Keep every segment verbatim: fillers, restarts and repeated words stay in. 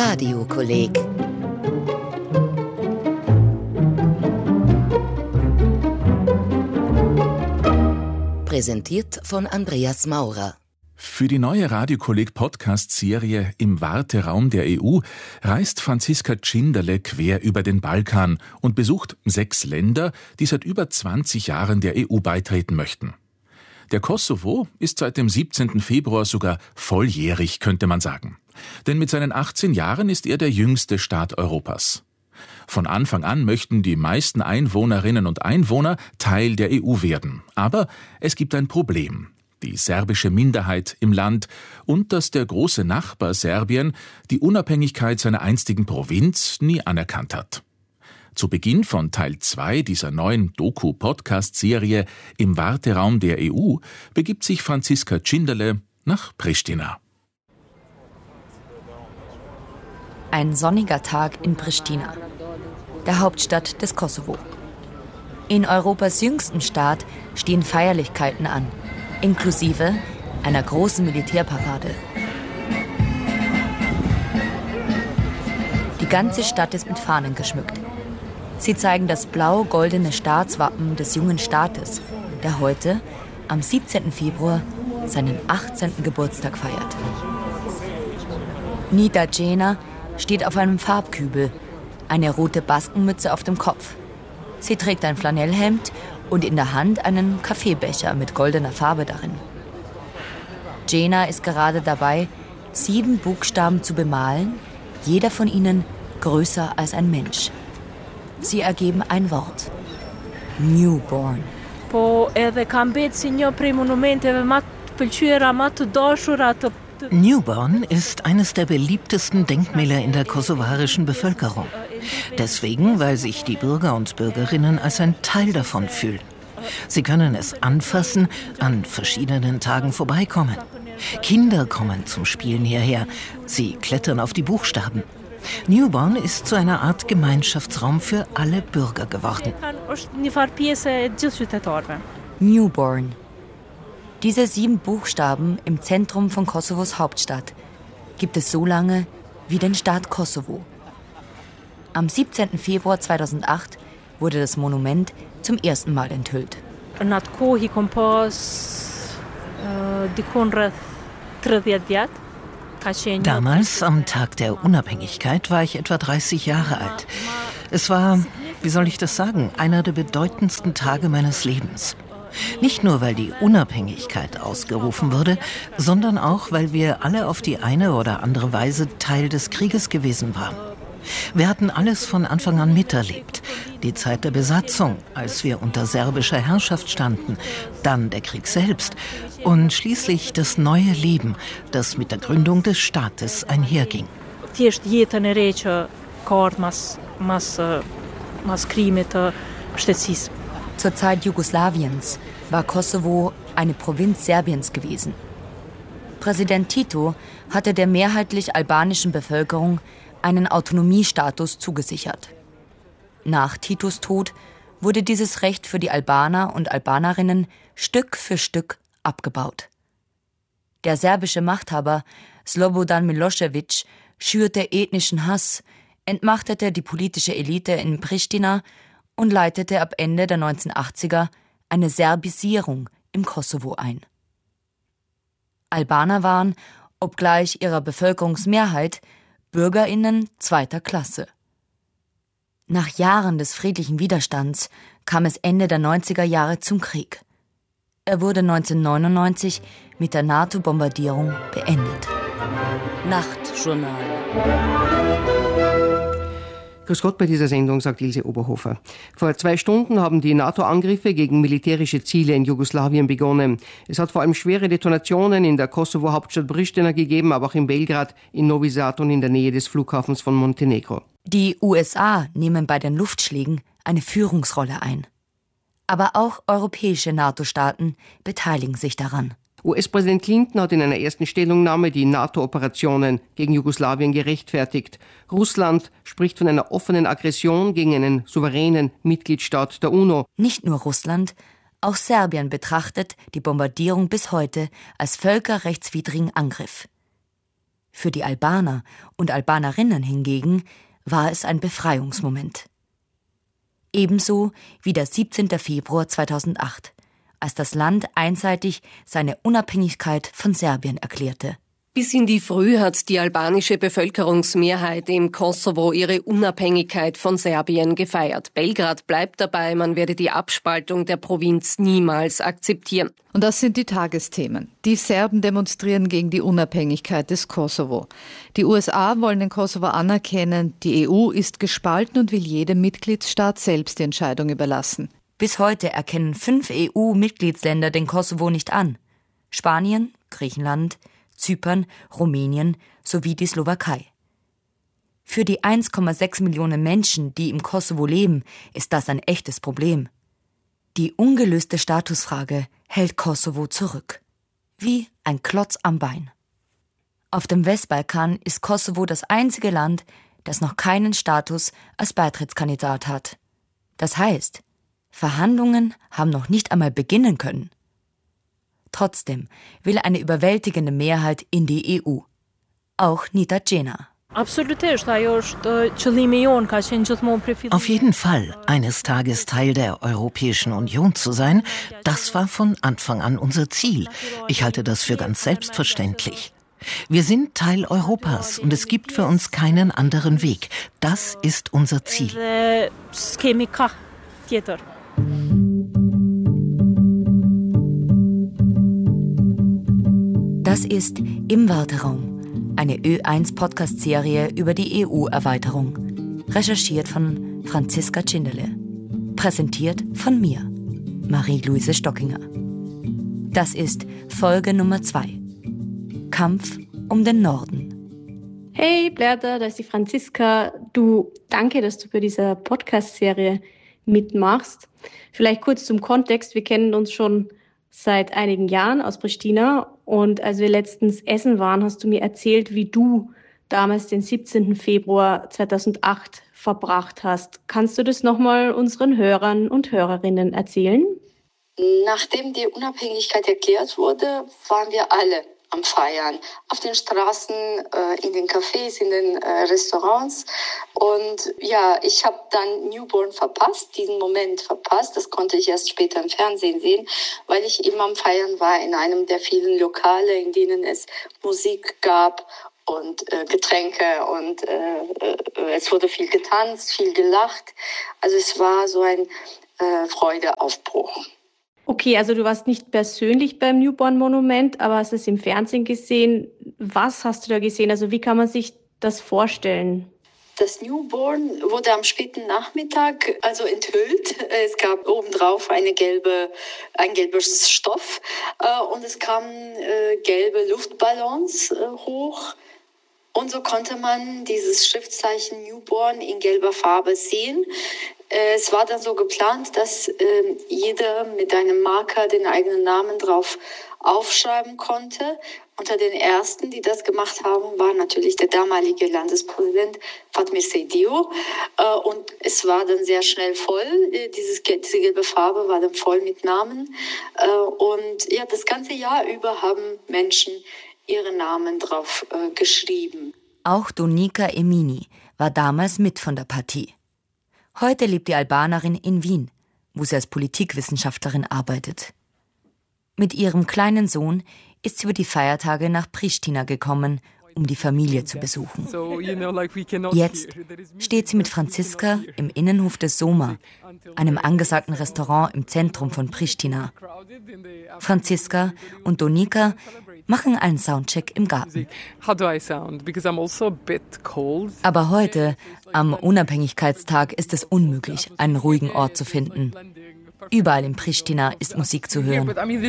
Radiokolleg. Präsentiert von Andreas Maurer. Für die neue Radiokolleg-Podcast-Serie Im Warteraum der E U reist Franziska Tschinderle quer über den Balkan und besucht sechs Länder, die seit über zwanzig Jahren der E U beitreten möchten. Der Kosovo ist seit dem siebzehnten Februar sogar volljährig, könnte man sagen. Denn mit seinen achtzehn Jahren ist er der jüngste Staat Europas. Von Anfang an möchten die meisten Einwohnerinnen und Einwohner Teil der E U werden. Aber es gibt ein Problem. Die serbische Minderheit im Land und dass der große Nachbar Serbien die Unabhängigkeit seiner einstigen Provinz nie anerkannt hat. Zu Beginn von Teil zwei dieser neuen Doku-Podcast-Serie Im Warteraum der E U begibt sich Franziska Tschinderle nach Pristina. Ein sonniger Tag in Pristina, der Hauptstadt des Kosovo. In Europas jüngsten Staat stehen Feierlichkeiten an, inklusive einer großen Militärparade. Die ganze Stadt ist mit Fahnen geschmückt. Sie zeigen das blau-goldene Staatswappen des jungen Staates, der heute, am siebzehnten Februar, seinen achtzehnten Geburtstag feiert. Nida Cena steht auf einem Farbkübel, eine rote Baskenmütze auf dem Kopf. Sie trägt ein Flanellhemd und in der Hand einen Kaffeebecher mit goldener Farbe darin. Cena ist gerade dabei, sieben Buchstaben zu bemalen, jeder von ihnen größer als ein Mensch. Sie ergeben ein Wort. Newborn. Newborn ist eines der beliebtesten Denkmäler in der kosovarischen Bevölkerung. Deswegen, weil sich die Bürger und Bürgerinnen als ein Teil davon fühlen. Sie können es anfassen, an verschiedenen Tagen vorbeikommen. Kinder kommen zum Spielen hierher. Sie klettern auf die Buchstaben. Newborn ist zu einer Art Gemeinschaftsraum für alle Bürger geworden. Newborn. Diese sieben Buchstaben im Zentrum von Kosovos Hauptstadt gibt es so lange wie den Staat Kosovo. Am siebzehnten Februar zweitausendacht wurde das Monument zum ersten Mal enthüllt. Damals, am Tag der Unabhängigkeit, war ich etwa dreißig Jahre alt. Es war, wie soll ich das sagen, einer der bedeutendsten Tage meines Lebens. Nicht nur, weil die Unabhängigkeit ausgerufen wurde, sondern auch, weil wir alle auf die eine oder andere Weise Teil des Krieges gewesen waren. Wir hatten alles von Anfang an miterlebt. Die Zeit der Besatzung, als wir unter serbischer Herrschaft standen, dann der Krieg selbst und schließlich das neue Leben, das mit der Gründung des Staates einherging. Zur Zeit Jugoslawiens war Kosovo eine Provinz Serbiens gewesen. Präsident Tito hatte der mehrheitlich albanischen Bevölkerung einen Autonomiestatus zugesichert. Nach Titos Tod wurde dieses Recht für die Albaner und Albanerinnen Stück für Stück abgebaut. Der serbische Machthaber Slobodan Milošević schürte ethnischen Hass, entmachtete die politische Elite in Pristina und leitete ab Ende der neunzehnhundertachtziger eine Serbisierung im Kosovo ein. Albaner waren, obgleich ihrer Bevölkerungsmehrheit, BürgerInnen zweiter Klasse. Nach Jahren des friedlichen Widerstands kam es Ende der neunziger Jahre zum Krieg. Er wurde neunzehnhundertneunundneunzig mit der NATO-Bombardierung beendet. Nachtjournal. Grüß Gott bei dieser Sendung, sagt Ilse Oberhofer. Vor zwei Stunden haben die NATO-Angriffe gegen militärische Ziele in Jugoslawien begonnen. Es hat vor allem schwere Detonationen in der Kosovo-Hauptstadt Pristina gegeben, aber auch in Belgrad, in Novi Sad und in der Nähe des Flughafens von Montenegro. Die U S A nehmen bei den Luftschlägen eine Führungsrolle ein. Aber auch europäische NATO-Staaten beteiligen sich daran. U S-Präsident Clinton hat in einer ersten Stellungnahme die NATO-Operationen gegen Jugoslawien gerechtfertigt. Russland spricht von einer offenen Aggression gegen einen souveränen Mitgliedstaat der UNO. Nicht nur Russland, auch Serbien betrachtet die Bombardierung bis heute als völkerrechtswidrigen Angriff. Für die Albaner und Albanerinnen hingegen war es ein Befreiungsmoment. Ebenso wie der siebzehnten Februar zweitausendacht, als das Land einseitig seine Unabhängigkeit von Serbien erklärte. Bis in die Früh hat die albanische Bevölkerungsmehrheit im Kosovo ihre Unabhängigkeit von Serbien gefeiert. Belgrad bleibt dabei, man werde die Abspaltung der Provinz niemals akzeptieren. Und das sind die Tagesthemen. Die Serben demonstrieren gegen die Unabhängigkeit des Kosovo. Die U S A wollen den Kosovo anerkennen. Die E U ist gespalten und will jedem Mitgliedsstaat selbst die Entscheidung überlassen. Bis heute erkennen fünf E U-Mitgliedsländer den Kosovo nicht an. Spanien, Griechenland, Zypern, Rumänien sowie die Slowakei. Für die eins Komma sechs Millionen Menschen, die im Kosovo leben, ist das ein echtes Problem. Die ungelöste Statusfrage hält Kosovo zurück. Wie ein Klotz am Bein. Auf dem Westbalkan ist Kosovo das einzige Land, das noch keinen Status als Beitrittskandidat hat. Das heißt, Verhandlungen haben noch nicht einmal beginnen können. Trotzdem will eine überwältigende Mehrheit in die E U. Auch Nita Cena. Auf jeden Fall, eines Tages Teil der Europäischen Union zu sein, das war von Anfang an unser Ziel. Ich halte das für ganz selbstverständlich. Wir sind Teil Europas und es gibt für uns keinen anderen Weg. Das ist unser Ziel. Das ist Im Warteraum, eine Ö eins Podcast-Serie über die E U-Erweiterung. Recherchiert von Franziska Tschinderle. Präsentiert von mir, Marie-Louise Stockinger. Das ist Folge Nummer zwei. Kampf um den Norden. Hey Blerda, da ist die Franziska. Du, danke, dass du bei dieser Podcast-Serie mitmachst. Vielleicht kurz zum Kontext. Wir kennen uns schon seit einigen Jahren aus Pristina. Und als wir letztens essen waren, hast du mir erzählt, wie du damals den siebzehnten Februar zweitausendacht verbracht hast. Kannst du das nochmal unseren Hörern und Hörerinnen erzählen? Nachdem die Unabhängigkeit erklärt wurde, waren wir alle am Feiern. Auf den Straßen, in den Cafés, in den Restaurants. Und ja, ich habe dann Newborn verpasst, diesen Moment verpasst. Das konnte ich erst später im Fernsehen sehen, weil ich eben am Feiern war in einem der vielen Lokale, in denen es Musik gab und äh, Getränke und äh, äh, es wurde viel getanzt, viel gelacht. Also es war so ein äh, Freudeaufbruch. Okay, also du warst nicht persönlich beim Newborn-Monument, aber hast es im Fernsehen gesehen. Was hast du da gesehen? Also wie kann man sich das vorstellen? Das Newborn wurde am späten Nachmittag also enthüllt. Es gab obendrauf eine gelbe, ein gelbes Stoff äh, und es kamen äh, gelbe Luftballons äh, hoch. Und so konnte man dieses Schriftzeichen Newborn in gelber Farbe sehen. Es war dann so geplant, dass äh, jeder mit einem Marker den eigenen Namen drauf aufschreiben konnte. Unter den ersten, die das gemacht haben, war natürlich der damalige Landespräsident Fatmir Seydio. Äh, und es war dann sehr schnell voll. Äh, dieses, diese gelbe Farbe war dann voll mit Namen. Äh, und ja, das ganze Jahr über haben Menschen ihre Namen drauf äh, geschrieben. Auch Donika Emini war damals mit von der Partie. Heute lebt die Albanerin in Wien, wo sie als Politikwissenschaftlerin arbeitet. Mit ihrem kleinen Sohn ist sie über die Feiertage nach Pristina gekommen, um die Familie zu besuchen. Jetzt steht sie mit Franziska im Innenhof des Soma, einem angesagten Restaurant im Zentrum von Pristina. Franziska und Donika machen einen Soundcheck im Garten. Aber heute, am Unabhängigkeitstag, ist es unmöglich, einen ruhigen Ort zu finden. Überall in Pristina ist Musik zu hören.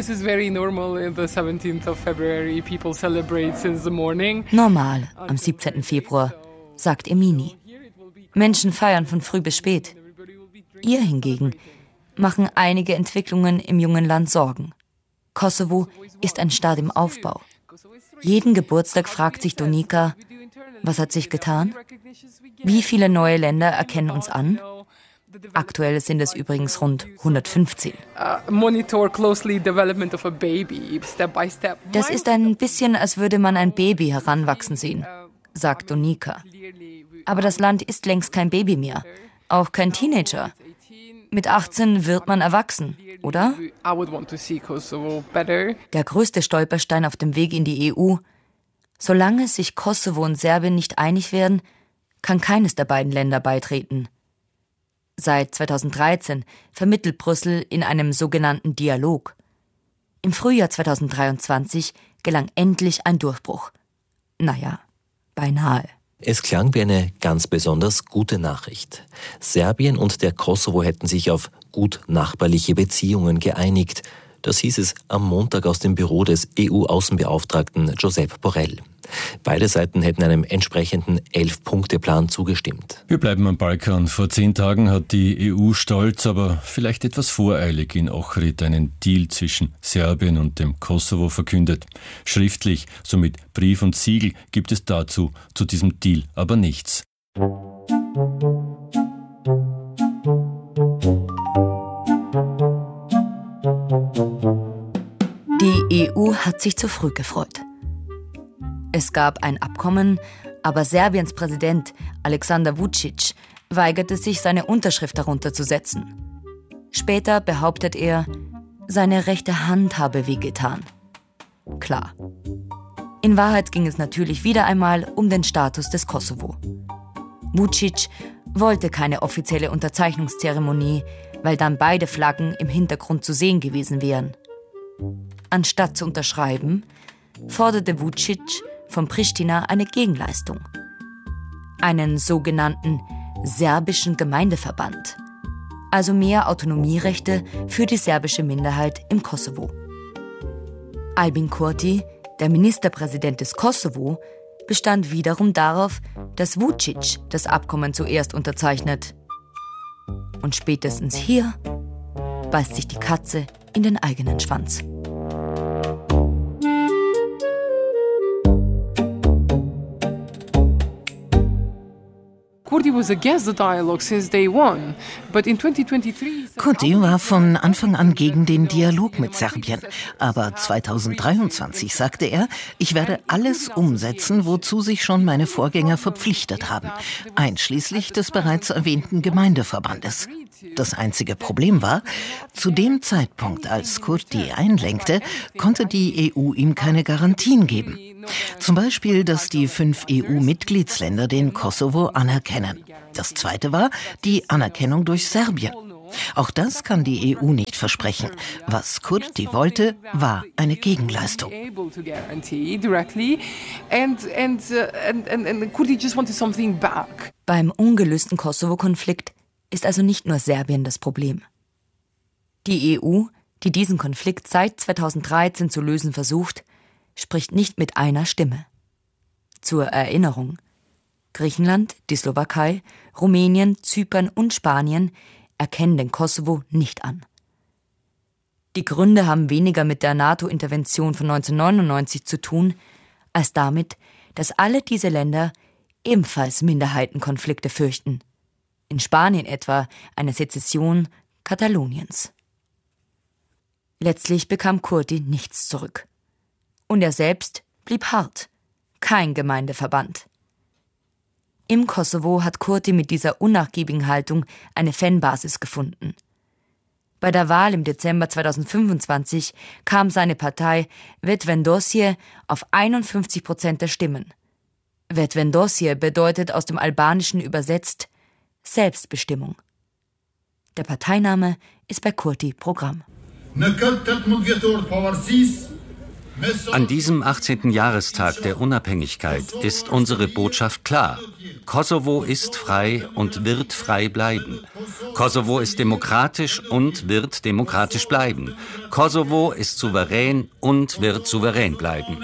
Normal am siebzehnten Februar, sagt Emini. Menschen feiern von früh bis spät. Ihr hingegen machen einige Entwicklungen im jungen Land Sorgen. Kosovo ist ein Staat im Aufbau. Jeden Geburtstag fragt sich Donika, was hat sich getan? Wie viele neue Länder erkennen uns an? Aktuell sind es übrigens rund hundertfünfzehn. Das ist ein bisschen, als würde man ein Baby heranwachsen sehen, sagt Donika. Aber das Land ist längst kein Baby mehr, auch kein Teenager. Mit achtzehn wird man erwachsen, oder? Der größte Stolperstein auf dem Weg in die E U: Solange sich Kosovo und Serbien nicht einig werden, kann keines der beiden Länder beitreten. Seit zweitausenddreizehn vermittelt Brüssel in einem sogenannten Dialog. Im Frühjahr zweitausenddreiundzwanzig gelang endlich ein Durchbruch. Naja, beinahe. Es klang wie eine ganz besonders gute Nachricht. Serbien und der Kosovo hätten sich auf gut nachbarliche Beziehungen geeinigt. Das hieß es am Montag aus dem Büro des E U-Außenbeauftragten Josep Borrell. Beide Seiten hätten einem entsprechenden Elf-Punkte-Plan zugestimmt. Wir bleiben am Balkan. Vor zehn Tagen hat die E U stolz, aber vielleicht etwas voreilig in Ohrid einen Deal zwischen Serbien und dem Kosovo verkündet. Schriftlich, so mit Brief und Siegel, gibt es dazu, zu diesem Deal aber nichts. Die E U hat sich zu früh gefreut. Es gab ein Abkommen, aber Serbiens Präsident Aleksandar Vučić weigerte sich, seine Unterschrift darunter zu setzen. Später behauptet er, seine rechte Hand habe wehgetan. Klar. In Wahrheit ging es natürlich wieder einmal um den Status des Kosovo. Vučić wollte keine offizielle Unterzeichnungszeremonie, weil dann beide Flaggen im Hintergrund zu sehen gewesen wären. Anstatt zu unterschreiben, forderte Vučić von Pristina eine Gegenleistung. Einen sogenannten serbischen Gemeindeverband. Also mehr Autonomierechte für die serbische Minderheit im Kosovo. Albin Kurti, der Ministerpräsident des Kosovo, bestand wiederum darauf, dass Vučić das Abkommen zuerst unterzeichnet. Und spätestens hier beißt sich die Katze in den eigenen Schwanz. Kurti war von Anfang an gegen den Dialog mit Serbien. Aber zweitausenddreiundzwanzig sagte er, ich werde alles umsetzen, wozu sich schon meine Vorgänger verpflichtet haben, einschließlich des bereits erwähnten Gemeindeverbandes. Das einzige Problem war, zu dem Zeitpunkt, als Kurti einlenkte, konnte die E U ihm keine Garantien geben. Zum Beispiel, dass die fünf E U-Mitgliedsländer den Kosovo anerkennen. Das zweite war die Anerkennung durch Serbien. Auch das kann die E U nicht versprechen. Was Kurti wollte, war eine Gegenleistung. Beim ungelösten Kosovo-Konflikt ist also nicht nur Serbien das Problem. Die E U, die diesen Konflikt seit zweitausenddreizehn zu lösen versucht, spricht nicht mit einer Stimme. Zur Erinnerung: Griechenland, die Slowakei, Rumänien, Zypern und Spanien erkennen den Kosovo nicht an. Die Gründe haben weniger mit der NATO-Intervention von neunzehnhundertneunundneunzig zu tun, als damit, dass alle diese Länder ebenfalls Minderheitenkonflikte fürchten. In Spanien etwa eine Sezession Kataloniens. Letztlich bekam Kurti nichts zurück. Und er selbst blieb hart. Kein Gemeindeverband. Im Kosovo hat Kurti mit dieser unnachgiebigen Haltung eine Fanbasis gefunden. Bei der Wahl im Dezember zweitausendfünfundzwanzig kam seine Partei Vetëvendosje auf einundfünfzig Prozent der Stimmen. Vetëvendosje bedeutet aus dem Albanischen übersetzt Selbstbestimmung. Der Parteiname ist bei Kurti Programm. An diesem achtzehnten Jahrestag der Unabhängigkeit ist unsere Botschaft klar. Kosovo ist frei und wird frei bleiben. Kosovo ist demokratisch und wird demokratisch bleiben. Kosovo ist souverän und wird souverän bleiben.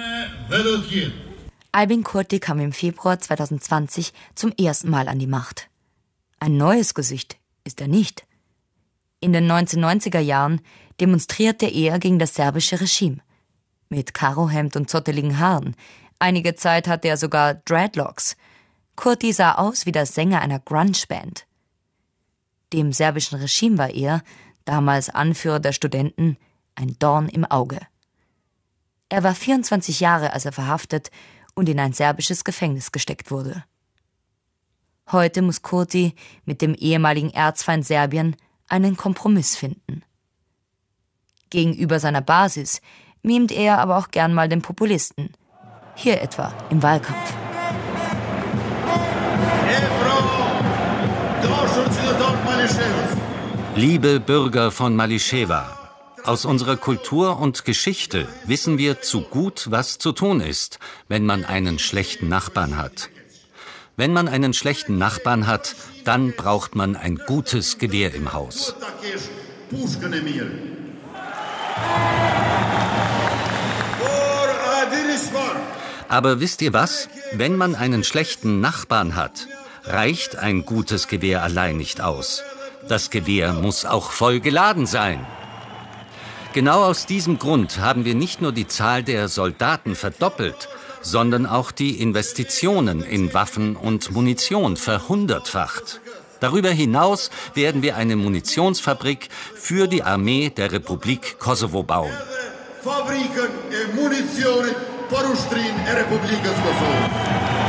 Albin Kurti kam im Februar zweitausendzwanzig zum ersten Mal an die Macht. Ein neues Gesicht ist er nicht. In den neunzehnhundertneunziger Jahren demonstrierte er gegen das serbische Regime. Mit Karohemd und zotteligen Haaren. Einige Zeit hatte er sogar Dreadlocks. Kurti sah aus wie der Sänger einer Grunge-Band. Dem serbischen Regime war er, damals Anführer der Studenten, ein Dorn im Auge. Er war vierundzwanzig Jahre, als er verhaftet und in ein serbisches Gefängnis gesteckt wurde. Heute muss Kurti mit dem ehemaligen Erzfeind Serbien einen Kompromiss finden. Gegenüber seiner Basis mimt er aber auch gern mal den Populisten. Hier etwa im Wahlkampf. Liebe Bürger von Mališeva, aus unserer Kultur und Geschichte wissen wir zu gut, was zu tun ist, wenn man einen schlechten Nachbarn hat. Wenn man einen schlechten Nachbarn hat, dann braucht man ein gutes Gewehr im Haus. Aber wisst ihr was? Wenn man einen schlechten Nachbarn hat, reicht ein gutes Gewehr allein nicht aus. Das Gewehr muss auch voll geladen sein. Genau aus diesem Grund haben wir nicht nur die Zahl der Soldaten verdoppelt, sondern auch die Investitionen in Waffen und Munition verhundertfacht. Darüber hinaus werden wir eine Munitionsfabrik für die Armee der Republik Kosovo bauen. Fabriken e munizioni per uštrin e Republikës Kosovës.